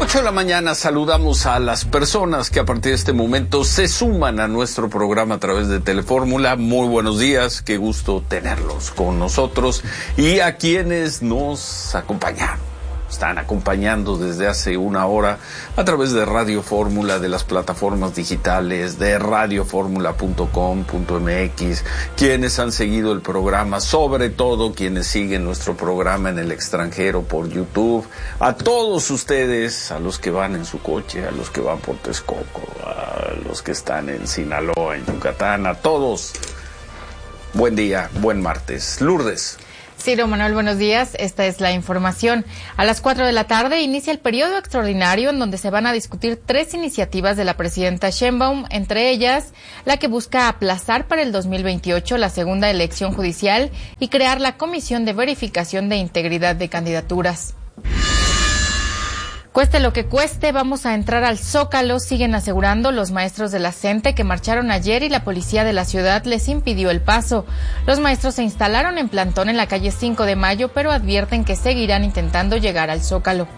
8 de la mañana saludamos a las personas que a partir de este momento se suman a nuestro programa a través de Telefórmula. Muy buenos días, qué gusto tenerlos con nosotros y a quienes nos están acompañando desde hace una hora a través de Radio Fórmula, de las plataformas digitales, de radioformula.com.mx, quienes han seguido el programa, sobre todo quienes siguen nuestro programa en el extranjero por YouTube, a todos ustedes, a los que van en su coche, a los que van por Texcoco, a los que están en Sinaloa, en Yucatán, a todos. Buen día, buen martes. Lourdes. Ciro Manuel, buenos días. Esta es la información. A las 4 de la tarde inicia el periodo extraordinario en donde se van a discutir 3 iniciativas de la presidenta Sheinbaum, entre ellas la que busca aplazar para el 2028 la segunda elección judicial y crear la Comisión de Verificación de Integridad de Candidaturas. Cueste lo que cueste, vamos a entrar al Zócalo, siguen asegurando los maestros de la CENTE que marcharon ayer y la policía de la ciudad les impidió el paso. Los maestros se instalaron en plantón en la calle 5 de Mayo, pero advierten que seguirán intentando llegar al Zócalo.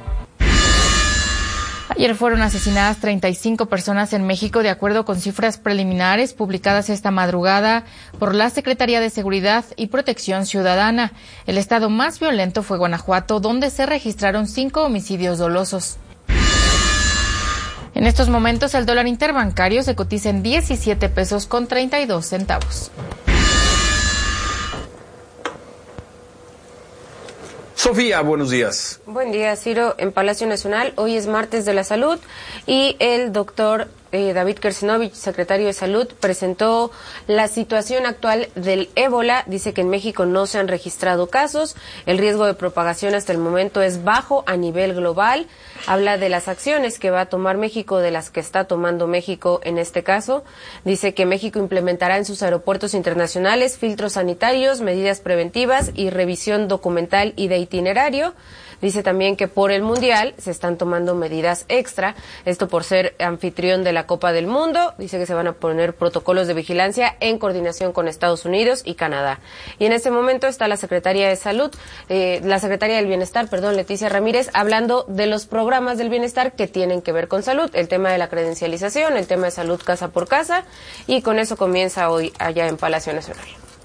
Ayer fueron asesinadas 35 personas en México, de acuerdo con cifras preliminares publicadas esta madrugada por la Secretaría de Seguridad y Protección Ciudadana. El estado más violento fue Guanajuato, donde se registraron 5 homicidios dolosos. En estos momentos, el dólar interbancario se cotiza en 17 pesos con 32 centavos. Sofía, buenos días. Buen día, Ciro. En Palacio Nacional, hoy es martes de la salud y el doctor David Kersenovich, secretario de Salud, presentó la situación actual del ébola. Dice que en México no se han registrado casos, el riesgo de propagación hasta el momento es bajo a nivel global. Habla de las acciones que va a tomar México, de las que está tomando México en este caso. Dice que México implementará en sus aeropuertos internacionales filtros sanitarios, medidas preventivas y revisión documental y de itinerario. Dice también que por el Mundial se están tomando medidas extra, esto por ser anfitrión de la Copa del Mundo. Dice que se van a poner protocolos de vigilancia en coordinación con Estados Unidos y Canadá. Y en este momento está la Secretaría de Salud, la Secretaria del Bienestar, Leticia Ramírez, hablando de los programas del bienestar que tienen que ver con salud, el tema de la credencialización, el tema de salud casa por casa, y con eso comienza hoy allá en Palacio Nacional.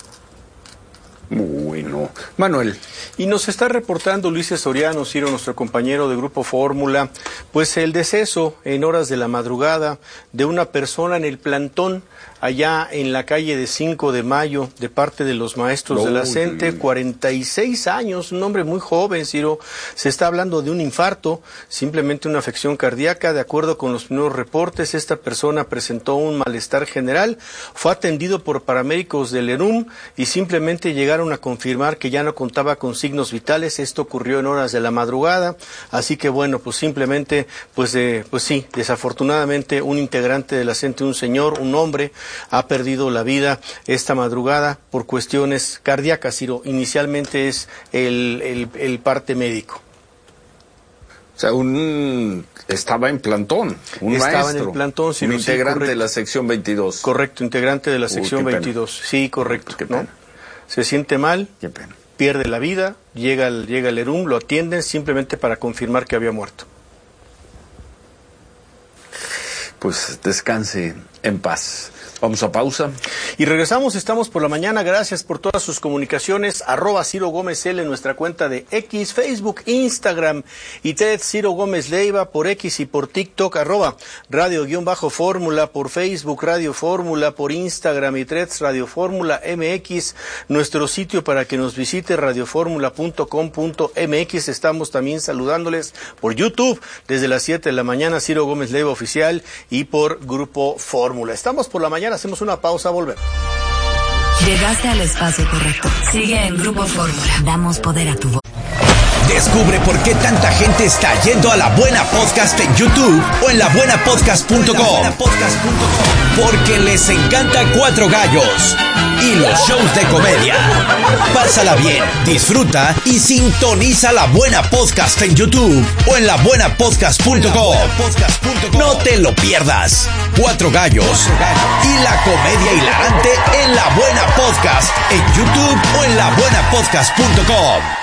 Bueno, Manuel. Y nos está reportando Luis Soriano, Ciro, nuestro compañero de Grupo Fórmula, pues el deceso en horas de la madrugada de una persona en el plantón allá en la calle de 5 de Mayo, de parte de los maestros de la CENTE, 46 años, un hombre muy joven, Ciro. Se está hablando de un infarto, simplemente una afección cardíaca. De acuerdo con los primeros reportes, esta persona presentó un malestar general, fue atendido por paramédicos del ERUM y simplemente llegaron a confirmar que ya no contaba con signos vitales. Esto ocurrió en horas de la madrugada, así que bueno, pues simplemente, pues sí, desafortunadamente un integrante de la CENTE, un señor, un hombre, ha perdido la vida esta madrugada por cuestiones cardíacas, Ciro. Inicialmente es el parte médico. O sea, estaba en plantón, Estaba en el plantón, Ciro, un integrante sí, de la sección 22. Correcto, integrante de la sección 22. Sí, correcto. ¿No? Se siente mal, pierde la vida, llega el ERUM, lo atienden simplemente para confirmar que había muerto. Pues descanse en paz. Vamos a pausa. Y regresamos, estamos por la mañana. Gracias por todas sus comunicaciones. @Ciro Gómez L en nuestra cuenta de X, Facebook, Instagram y TED Ciro Gómez Leiva por X y por TikTok. @Radio_Fórmula por Facebook, Radio Fórmula por Instagram y Threads Radio Fórmula MX. Nuestro sitio para que nos visite, radioformula.com.mx. Estamos también saludándoles por YouTube desde las 7 de la mañana, Ciro Gómez Leiva Oficial, y por Grupo Fórmula. Estamos por la mañana. Hacemos una pausa, volvemos. Llegaste al espacio correcto. Sigue en Grupo Fórmula. Damos poder a tu voz. Descubre por qué tanta gente está yendo a La Buena Podcast en YouTube o en labuenapodcast.com. Porque les encanta Cuatro Gallos y los shows de comedia. Pásala bien, disfruta y sintoniza La Buena Podcast en YouTube o en labuenapodcast.com. No te lo pierdas. Cuatro Gallos y la comedia hilarante en La Buena Podcast en YouTube o en labuenapodcast.com.